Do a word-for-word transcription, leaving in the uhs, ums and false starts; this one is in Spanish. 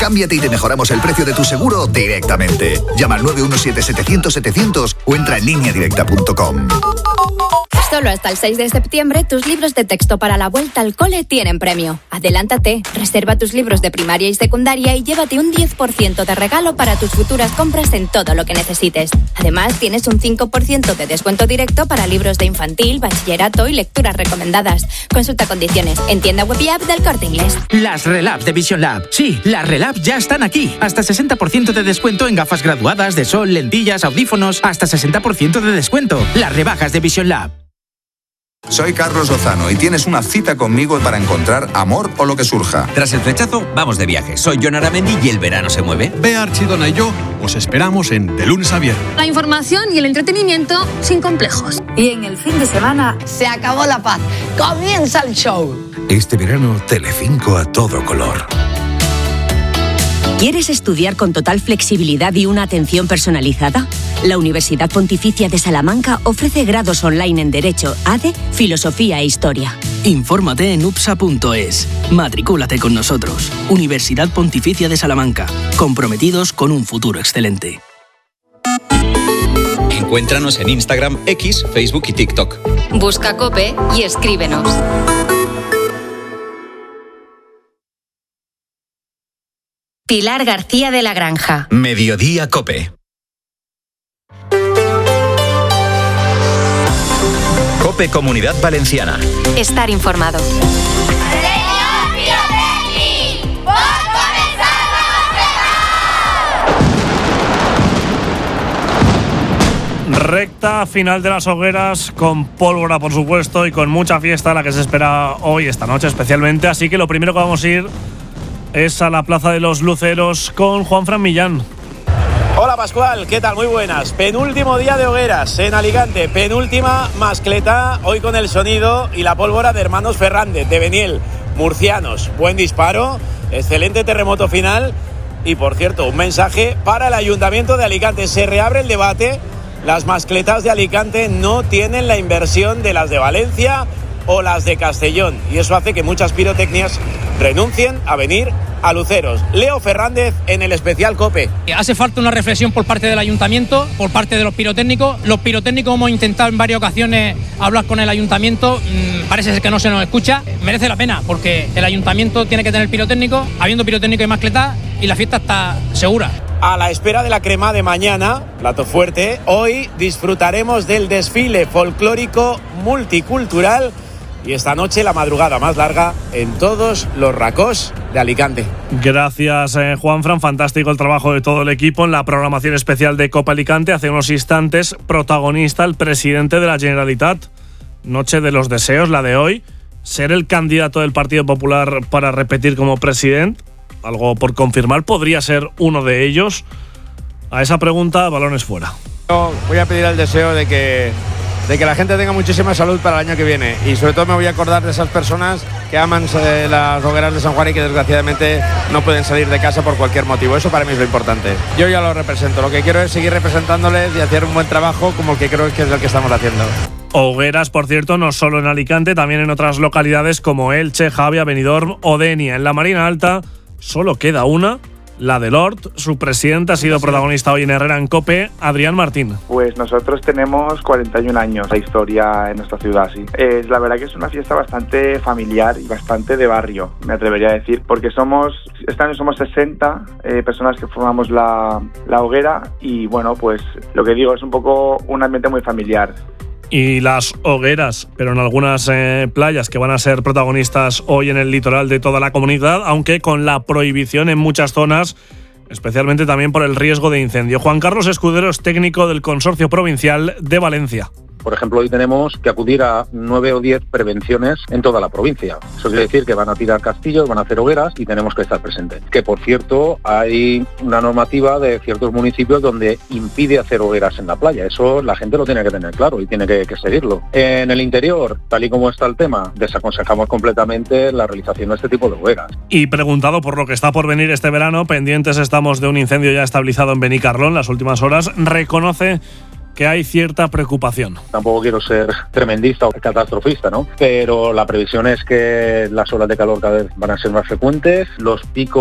Cámbiate y te mejoramos el precio de tu seguro directamente. Llama al nueve uno siete setecientos setecientos o entra en línea directa punto com. Solo hasta el seis de septiembre, tus libros de texto para la vuelta al cole tienen premio. Adelántate, reserva tus libros de primaria y secundaria y llévate un diez por ciento de regalo para tus futuras compras en todo lo que necesites. Además, tienes un cinco por ciento de descuento directo para libros de infantil, bachillerato y lecturas recomendadas. Consulta condiciones en tienda web y app del Corte Inglés. Las Relab de Vision Lab. Sí, las Relab ya están aquí. Hasta sesenta por ciento de descuento en gafas graduadas, de sol, lentillas, audífonos. Hasta sesenta por ciento de descuento. Las rebajas de Vision Lab. Soy Carlos Lozano y tienes una cita conmigo para encontrar amor o lo que surja. Tras el flechazo, vamos de viaje. Soy Jon Aramendi y el verano se mueve. Bea Archidona y yo os esperamos en De Lunes a Viernes. La información y el entretenimiento sin complejos. Y en el fin de semana se acabó la paz. Comienza el show. Este verano, Telecinco a todo color. ¿Quieres estudiar con total flexibilidad y una atención personalizada? La Universidad Pontificia de Salamanca ofrece grados online en Derecho, A D E, Filosofía e Historia. Infórmate en upsa punto es. Matricúlate con nosotros. Universidad Pontificia de Salamanca. Comprometidos con un futuro excelente. Encuéntranos en Instagram, X, Facebook y TikTok. Busca COPE y escríbenos. Pilar García de la Granja. Mediodía COPE. COPE Comunidad Valenciana. Estar informado. Recta final de las hogueras, con pólvora por supuesto y con mucha fiesta la que se espera hoy, esta noche especialmente. Así que lo primero que vamos a ir es a la Plaza de los Luceros con Juanfran Millán. Hola Pascual, ¿qué tal? Muy buenas. Penúltimo día de hogueras en Alicante, penúltima mascleta, hoy con el sonido y la pólvora de Hermanos Fernández, de Beniel, murcianos. Buen disparo, excelente terremoto final y, por cierto, un mensaje para el Ayuntamiento de Alicante. Se reabre el debate, las mascletas de Alicante no tienen la inversión de las de Valencia o las de Castellón, y eso hace que muchas pirotecnias renuncien a venir a Luceros. Leo Fernández en el especial COPE. Hace falta una reflexión por parte del Ayuntamiento, por parte de los pirotécnicos. Los pirotécnicos hemos intentado en varias ocasiones hablar con el Ayuntamiento, mmm, parece ser que no se nos escucha. Merece la pena porque el Ayuntamiento tiene que tener pirotécnico, habiendo pirotécnico y mascleta, y la fiesta está segura. A la espera de la crema de mañana, plato fuerte, hoy disfrutaremos del desfile folclórico multicultural y esta noche la madrugada más larga en todos los racós de Alicante. Gracias, eh, Juanfran. Fantástico el trabajo de todo el equipo en la programación especial de Copa Alicante. Hace unos instantes, protagonista el presidente de la Generalitat. Noche de los deseos, la de hoy. Ser el candidato del Partido Popular para repetir como presidente. Algo por confirmar. ¿Podría ser uno de ellos? A esa pregunta, balones fuera. Yo voy a pedir el deseo de que de que la gente tenga muchísima salud para el año que viene, y sobre todo me voy a acordar de esas personas que aman eh, las hogueras de San Juan y que desgraciadamente no pueden salir de casa por cualquier motivo. Eso para mí es lo importante. Yo ya lo represento, lo que quiero es seguir representándoles y hacer un buen trabajo como el que creo que es el que estamos haciendo. Hogueras, por cierto, no solo en Alicante, también en otras localidades como Elche, Javia, Benidorm o Denia. En la Marina Alta solo queda una, la de Lord. Su presidente ha sido protagonista hoy en Herrera en COPE, Adrián Martín. Pues nosotros tenemos cuarenta y un años de historia en nuestra ciudad, sí. Eh, la verdad que es una fiesta bastante familiar y bastante de barrio, me atrevería a decir, porque somos, este año somos sesenta eh, personas que formamos la, la hoguera y bueno, pues lo que digo, es un poco un ambiente muy familiar. Y las hogueras, pero en algunas eh, playas que van a ser protagonistas hoy en el litoral de toda la comunidad, aunque con la prohibición en muchas zonas, especialmente también por el riesgo de incendio. Juan Carlos Escudero es técnico del Consorcio Provincial de Valencia. Por ejemplo, hoy tenemos que acudir a nueve o diez prevenciones en toda la provincia. Eso quiere decir que van a tirar castillos, van a hacer hogueras y tenemos que estar presentes. Que, por cierto, hay una normativa de ciertos municipios donde impide hacer hogueras en la playa. Eso la gente lo tiene que tener claro y tiene que, que seguirlo. En el interior, tal y como está el tema, desaconsejamos completamente la realización de este tipo de hogueras. Y preguntado por lo que está por venir este verano, pendientes estamos de un incendio ya estabilizado en Benicarlón las últimas horas, reconoce que hay cierta preocupación. Tampoco quiero ser tremendista o catastrofista, ¿no? Pero la previsión es que las olas de calor cada vez van a ser más frecuentes, los picos